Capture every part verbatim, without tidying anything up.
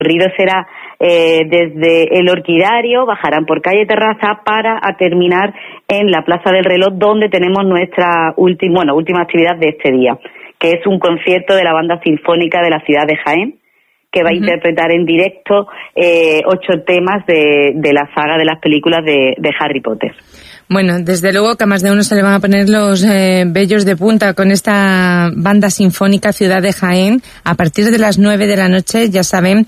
recorrido será eh, desde el Orquidario, bajarán por calle Terraza para a terminar en la Plaza del Reloj, donde tenemos nuestra última, bueno, última actividad de este día, que es un concierto de la Banda Sinfónica de la ciudad de Jaén, que va a uh-huh. interpretar en directo eh, ocho temas de, de la saga de las películas de, de Harry Potter. Bueno, desde luego que a más de uno se le van a poner los eh, vellos de punta con esta Banda Sinfónica Ciudad de Jaén a partir de las nueve de la noche, ya saben,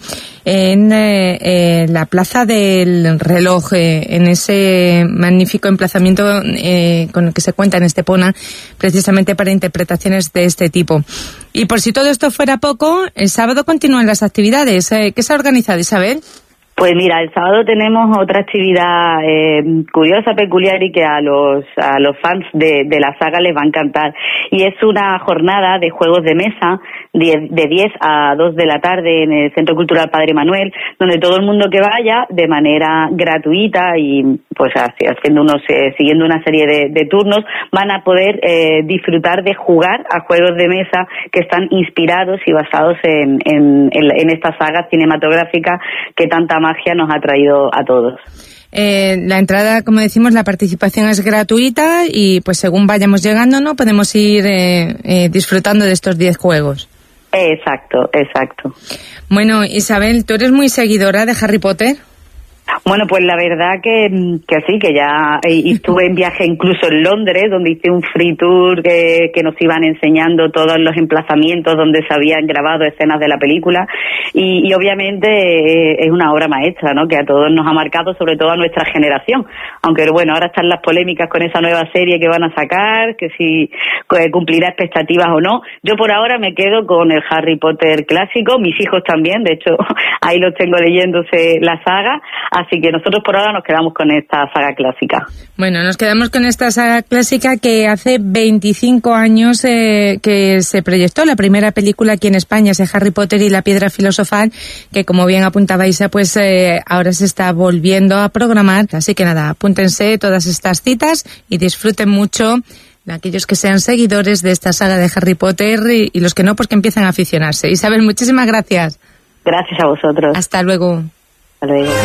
en eh, eh, la Plaza del Reloj, eh, en ese magnífico emplazamiento eh, con el que se cuenta en Estepona, precisamente para interpretaciones de este tipo. Y por si todo esto fuera poco, el sábado continúan las actividades. Eh, ¿Qué se ha organizado, Isabel? Pues mira, el sábado tenemos otra actividad eh, curiosa, peculiar y que a los a los fans de, de la saga les va a encantar. Y es una jornada de juegos de mesa de, de diez a dos de la tarde en el Centro Cultural Padre Manuel, donde todo el mundo que vaya de manera gratuita y pues así, haciendo unos eh, siguiendo una serie de, de turnos van a poder eh, disfrutar de jugar a juegos de mesa que están inspirados y basados en, en, en, en esta saga cinematográfica que tanta magia nos ha traído a todos. Eh, la entrada, como decimos, la participación es gratuita y pues según vayamos llegando, ¿no? Podemos ir eh, eh, disfrutando de estos diez juegos. Exacto, exacto. Bueno, Isabel, ¿tú eres muy seguidora de Harry Potter? Bueno, pues la verdad que, que sí, que ya estuve en viaje incluso en Londres, donde hice un free tour que, que nos iban enseñando todos los emplazamientos donde se habían grabado escenas de la película y, y obviamente eh, es una obra maestra, ¿no? Que a todos nos ha marcado, sobre todo a nuestra generación, aunque bueno, ahora están las polémicas con esa nueva serie que van a sacar, que si cumplirá expectativas o no. Yo por ahora me quedo con el Harry Potter clásico, mis hijos también, de hecho ahí los tengo leyéndose la saga. Así que nosotros por ahora nos quedamos con esta saga clásica. Bueno, nos quedamos con esta saga clásica que hace veinticinco años eh, que se proyectó la primera película aquí en España, ese Harry Potter y la Piedra Filosofal, que como bien apuntaba Isa, pues eh, ahora se está volviendo a programar. Así que nada, apúntense todas estas citas y disfruten mucho de aquellos que sean seguidores de esta saga de Harry Potter y, y los que no, pues que empiezan a aficionarse. Isabel, muchísimas gracias. Gracias a vosotros. Hasta luego. Hasta luego.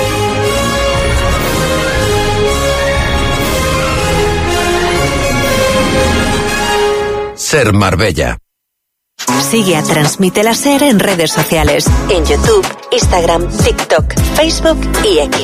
Ser Marbella. Sigue a Transmite la Ser en redes sociales, en YouTube, Instagram, TikTok, Facebook y X.